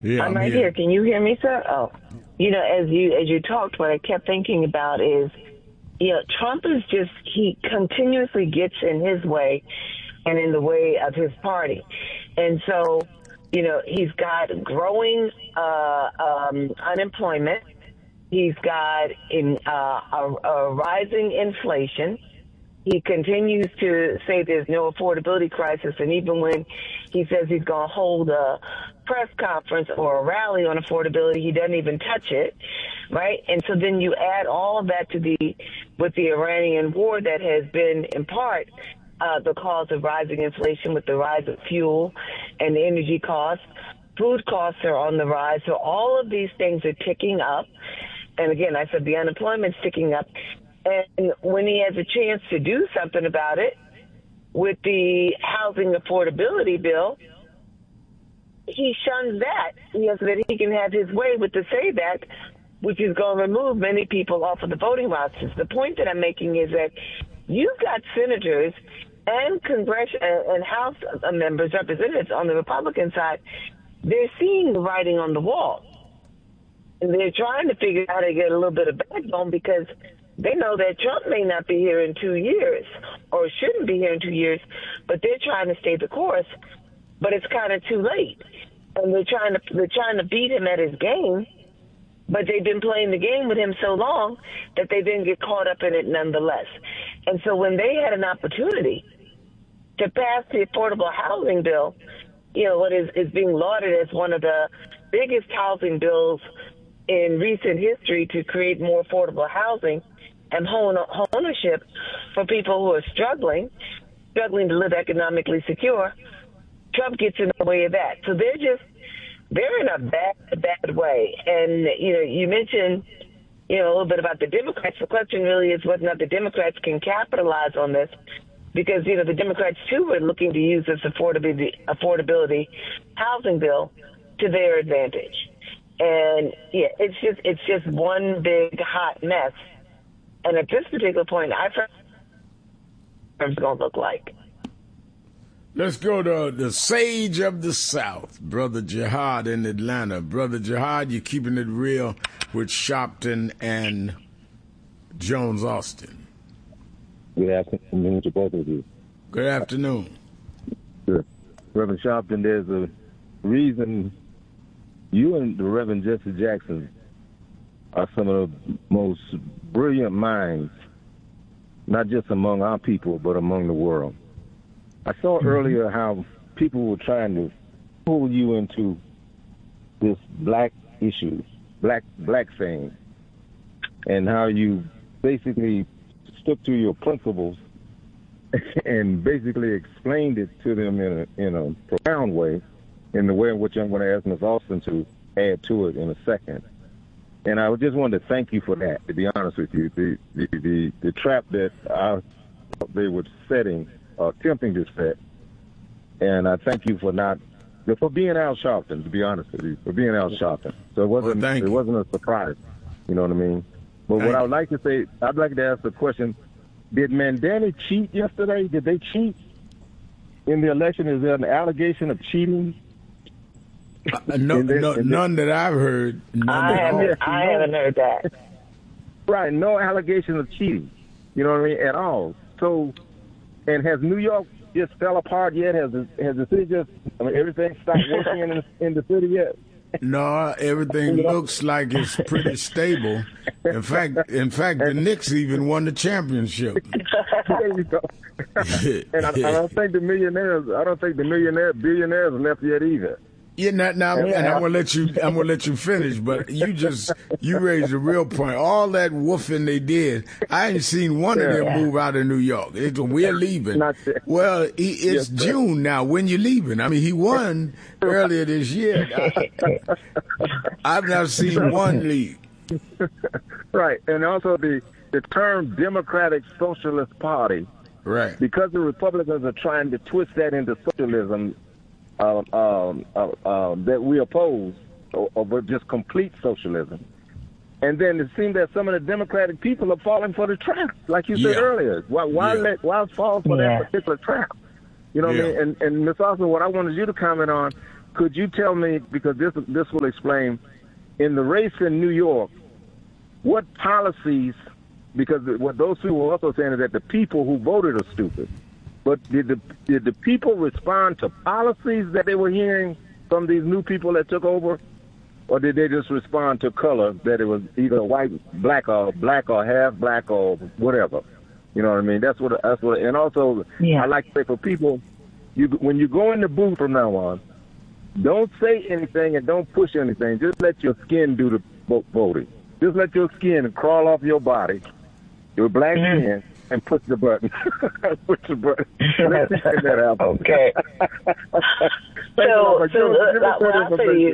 Yeah, I'm I'm right here. here. Can you hear me, sir? Oh, as you talked, what I kept thinking about is, Trump is he continuously gets in his way and in the way of his party, and so, he's got growing unemployment. He's got a rising inflation. He continues to say there's no affordability crisis, and even when he says he's going to hold a press conference or a rally on affordability, he doesn't even touch it, right? And so then you add all of that with the Iranian war that has been, in part, the cause of rising inflation with the rise of fuel and the energy costs. Food costs are on the rise. So all of these things are ticking up. And again, I said the unemployment's ticking up. And when he has a chance to do something about it with the housing affordability bill, he shuns that. So that he can have his way with the SAVE Act, which is going to remove many people off of the voting rosters. The point that I'm making is that you've got senators and and House members, representatives on the Republican side. They're seeing the writing on the wall. And they're trying to figure out how to get a little bit of backbone because they know that Trump may not be here in 2 years or shouldn't be here in 2 years, but they're trying to stay the course. But it's kind of too late. And they're trying to beat him at his game, but they've been playing the game with him so long that they didn't get caught up in it nonetheless. And so when they had an opportunity to pass the affordable housing bill, what is being lauded as one of the biggest housing bills in recent history to create more affordable housing and home ownership for people who are struggling to live economically secure, Trump gets in the way of that. So they're in a bad way. And, you mentioned, a little bit about the Democrats. The question really is whether or not the Democrats can capitalize on this because, the Democrats, too, are looking to use this affordability housing bill to their advantage. And, it's just one big hot mess. And at this particular point, I think it's going to look like. Let's go to the sage of the South, Brother Jihad in Atlanta. Brother Jihad, you're keeping it real with Sharpton and Jones Austin. Good afternoon to both of you. Good afternoon. Sure. Reverend Sharpton, there's a reason you and the Reverend Jesse Jackson are some of the most brilliant minds, not just among our people, but among the world. I saw earlier how people were trying to pull you into this black issue, black thing, and how you basically stuck to your principles and basically explained it to them in a profound way, in the way in which I'm going to ask Ms. Austin to add to it in a second. And I just wanted to thank you for that, to be honest with you. The trap that they were setting, attempting to set, and I thank you for being Al Sharpton, to be honest with you, for being Al Sharpton. So it wasn't a surprise, you know what I mean? But what I would like to say, I'd like to ask the question, did Mandani cheat yesterday? Did they cheat in the election? Is there an allegation of cheating? None that I've heard. I haven't heard that. Right, no allegation of cheating, you know what I mean, at all. So, and has New York just fell apart yet? Has the city everything stopped working in the city yet? No, everything looks like it's pretty stable. In fact, the Knicks even won the championship. There you go. And I don't think the billionaires left yet either. Yeah, now, and I'm gonna let you finish, but you raised a real point. All that woofing they did, I ain't seen one of them move out of New York. We're leaving. Well, it's June now. When you leaving? I mean, he won earlier this year. I've not seen one leave. Right, and also the term Democratic Socialist Party. Right. Because the Republicans are trying to twist that into socialism. That we oppose, or just complete socialism. And then it seems that some of the Democratic people are falling for the trap, like you said earlier. Why fall for that particular trap? You know what I mean? And Ms. Austin, what I wanted you to comment on could you tell me, because this will explain, in the race in New York, what policies, because what those people were also saying is that the people who voted are stupid. But did the people respond to policies that they were hearing from these new people that took over? Or did they just respond to color, that it was either white, black or half black or whatever? You know what I mean? That's what, and also, I like to say for people, when you go in the booth from now on, don't say anything and don't push anything. Just let your skin do the voting. Just let your skin crawl off your body, your black skin, and push the button. Push the button. Let's see if that happens. Okay. So what I'll say to you,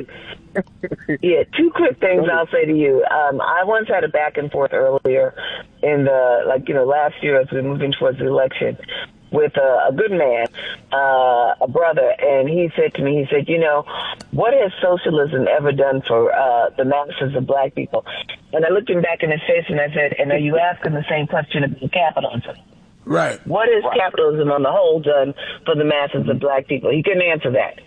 two quick things I'll say to you. I once had a back and forth earlier in the, last year as we were moving towards the election with a good man, a brother, and he said to me, what has socialism ever done for the masses of black people? And I looked him back in his face and I said, and are you asking the same question about capitalism? Right. What has capitalism on the whole done for the masses of black people? He couldn't answer that.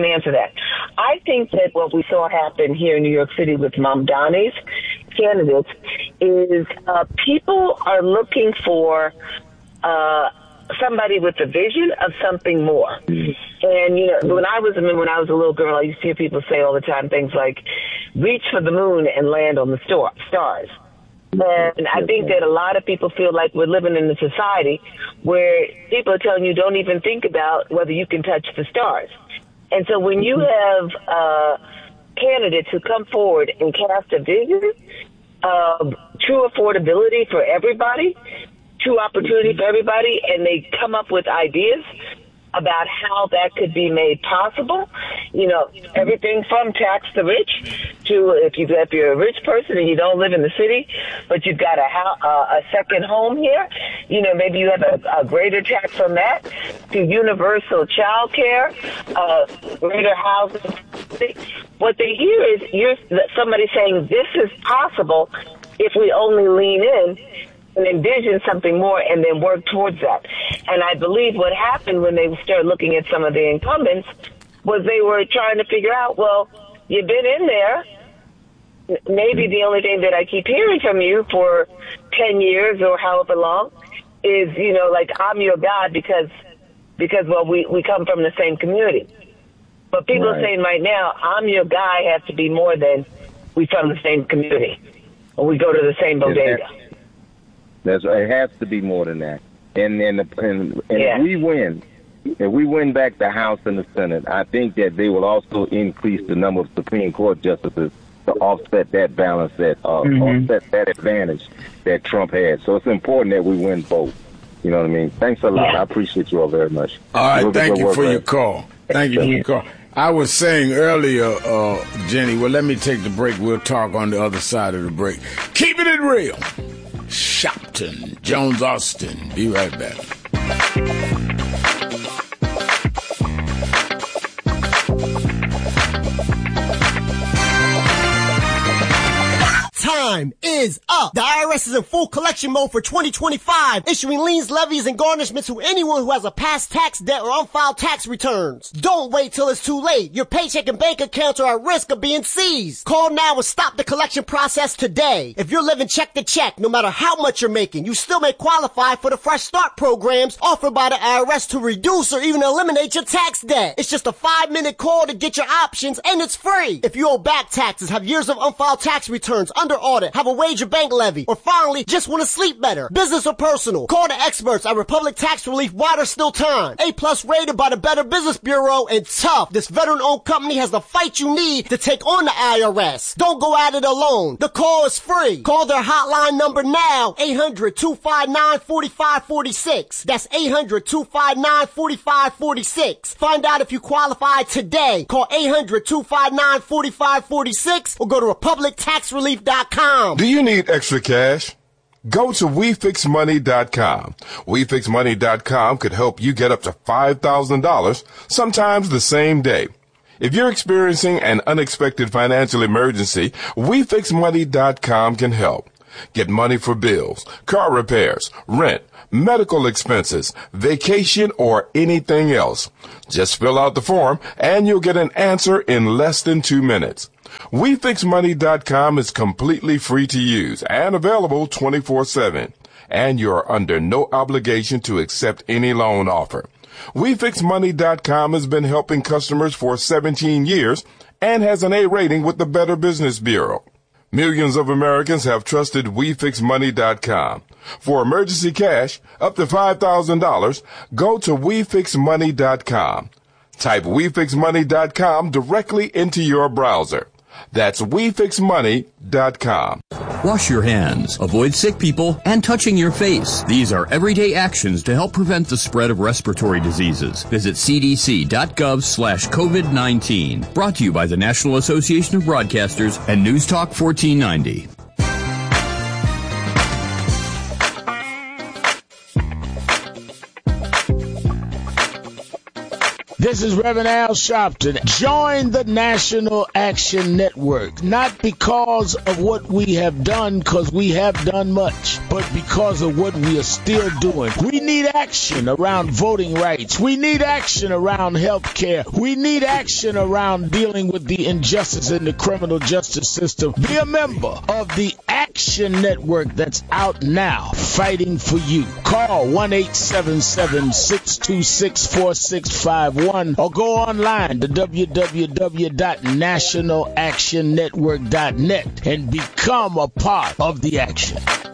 I think that what we saw happen here in New York City with Mamdani's candidates is people are looking for somebody with a vision of something more. And, when I was a little girl, I used to hear people say all the time things like, reach for the moon and land on the stars. And I think that a lot of people feel like we're living in a society where people are telling you don't even think about whether you can touch the stars. And so when you have candidates who come forward and cast a vision of true affordability for everybody, true opportunity for everybody, and they come up with ideas about how that could be made possible, everything from tax the rich to if you're a rich person and you don't live in the city, but you've got a second home here, maybe you have a greater tax on that, to universal child care, greater housing. What they hear is somebody saying this is possible if we only lean in and envision something more and then work towards that. And I believe what happened when they started looking at some of the incumbents was they were trying to figure out, well, you've been in there. Maybe the only thing that I keep hearing from you for 10 years or however long is, I'm your God because we come from the same community. But people are saying right now, I'm your guy has to be more than we from the same community or we go to the same bodega. It has to be more than that. And if we win back the House and the Senate, I think that they will also increase the number of Supreme Court justices to offset that balance, offset that advantage that Trump had. So it's important that we win both. You know what I mean? Thanks a lot. I appreciate you all very much. All right, thank you for your call. Thank you for your call. I was saying earlier, Jenny, well, let me take the break. We'll talk on the other side of the break. Keeping it real. Shopton, Jones Austin. Be right back. Time is up. The IRS is in full collection mode for 2025, issuing liens, levies, and garnishments to anyone who has a past tax debt or unfiled tax returns. Don't wait till it's too late. Your paycheck and bank accounts are at risk of being seized. Call now and stop the collection process today. If you're living check to check, no matter how much you're making, you still may qualify for the Fresh Start programs offered by the IRS to reduce or even eliminate your tax debt. It's just a 5-minute call to get your options, and it's free. If you owe back taxes, have years of unfiled tax returns, under audit, have a wage or bank levy, or finally just want to sleep better, business or personal, call the experts at Republic Tax Relief while there's still time. A+ rated by the Better Business Bureau, and tough. This veteran-owned company has the fight you need to take on the IRS. Don't go at it alone. The call is free. Call their hotline number now, 800-259-4546. That's 800-259-4546. Find out if you qualify today. Call 800-259-4546 or go to republictaxrelief.com. Do you need extra cash? Go to WeFixMoney.com. WeFixMoney.com could help you get up to $5,000, sometimes the same day. If you're experiencing an unexpected financial emergency, WeFixMoney.com can help. Get money for bills, car repairs, rent, medical expenses, vacation, or anything else. Just fill out the form and you'll get an answer in less than 2 minutes. WeFixMoney.com is completely free to use and available 24/7. And you're under no obligation to accept any loan offer. WeFixMoney.com has been helping customers for 17 years and has an A rating with the Better Business Bureau. Millions of Americans have trusted WeFixMoney.com. For emergency cash up to $5,000, go to WeFixMoney.com. Type WeFixMoney.com directly into your browser. That's WeFixMoney.com. Wash your hands, avoid sick people, and touching your face. These are everyday actions to help prevent the spread of respiratory diseases. Visit cdc.gov/COVID-19. Brought to you by the National Association of Broadcasters and News Talk 1490. This is Reverend Al Sharpton. Join the National Action Network, not because of what we have done, because we have done much, but because of what we are still doing. We need action around voting rights. We need action around health care. We need action around dealing with the injustice in the criminal justice system. Be a member of the Action Network that's out now, fighting for you. Call 1-877-626-4651. Or go online to www.nationalactionnetwork.net and become a part of the action.